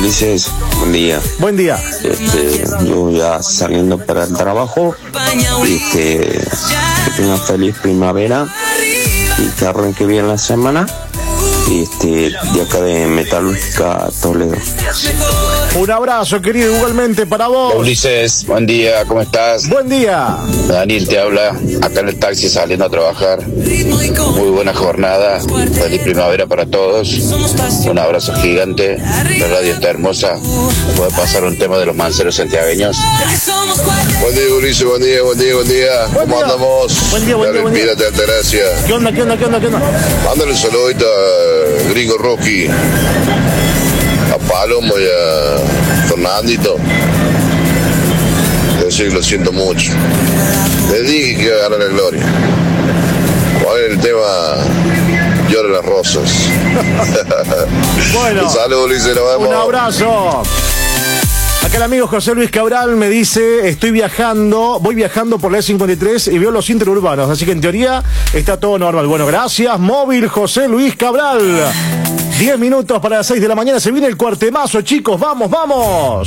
Ulises, buen día. Buen día. Yo ya saliendo para el trabajo, que tenga feliz primavera y que arranque bien la semana. De acá de Metalúrgica Toledo. Un abrazo, querido, igualmente para vos. Hola, Ulises, buen día, ¿cómo estás? Buen día. Daniel te habla, acá en el taxi saliendo a trabajar. Muy buena jornada, feliz primavera para todos. Un abrazo gigante, la radio está hermosa. Puede pasar un tema de los manceros santiagueños. Buen día, Ulises, buen día. ¿Cómo andamos? Buen día. Mírate, Altagracia. ¿Qué onda? Mándale un saludito a Gringo Rocky, a Palomo y a Fernandito. Decir que lo siento mucho. Les dije que iba a ganar la gloria. ¿Cuál es el tema? Lloran las rosas. Bueno, un saludo, Ulises, nos vemos. Un abrazo. Acá el amigo José Luis Cabral me dice, voy viajando por la E53 y veo los interurbanos, así que en teoría está todo normal. Bueno, gracias, móvil José Luis Cabral. 10 minutos para las 6 de la mañana, se viene el cuartemazo, chicos, vamos.